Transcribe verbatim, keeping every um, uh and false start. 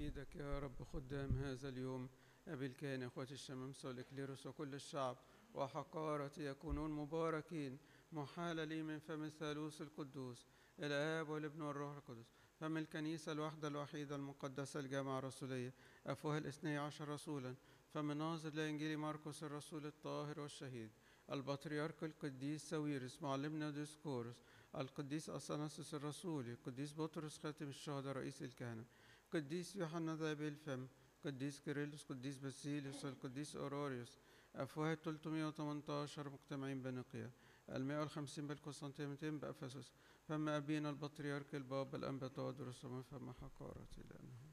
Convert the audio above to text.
إيدك يا رب خدام هذا اليوم، أبي الكاهن إخوتي الشمامسة والإكليروس وكل الشعب وحقارتي يكونون مباركين. محال لي من فم الثالوث القدوس الآب والابن والروح القدس، فم الكنيسة الواحدة الوحيدة المقدسة الجامعة الرسولية، أفواه الاثني عشر رسولا، فمن ناظر لإنجيل مرقس الرسول الطاهر والشهيد، البطريرك القديس ساويرس معلمنا ديسكورس، القديس أثناسيوس الرسولي، القديس بطرس خاتم الشهداء رئيس الكهنة، قديس يوحنا ذهبي الفم، قديس كيرلس، قديس باسيليوس، القديس أوروريوس، أفواه ثلاثمائة وثمانية عشر مجتمعين بنقية، المائة والخمسين بالقسطنطينية بأفسس، فما أبينا البطريرك البابا الأنبا تودرس، ومن فما حقارتي لأنه